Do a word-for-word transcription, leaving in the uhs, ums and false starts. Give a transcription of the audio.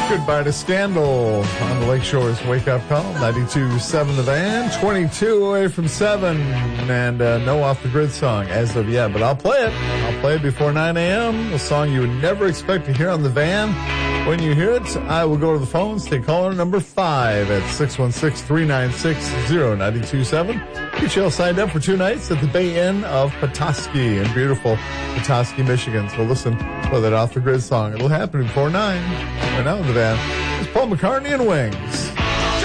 Goodbye to Scandal on the Lakeshore's Wake Up Call. ninety-two point seven The Van, twenty-two away from seven, and uh, no Off the Grid song as of yet, but I'll play it. I'll play it before nine a.m., a song you would never expect to hear on the van. When you hear it, I will go to the phones, take caller number five at six one six, three nine six, zero nine two seven. Get you all signed up for two nights at the Bay Inn of Petoskey in beautiful Petoskey, Michigan. So listen for that Off the Grid song. It'll happen before nine. Right now in the van, it's Paul McCartney and Wings.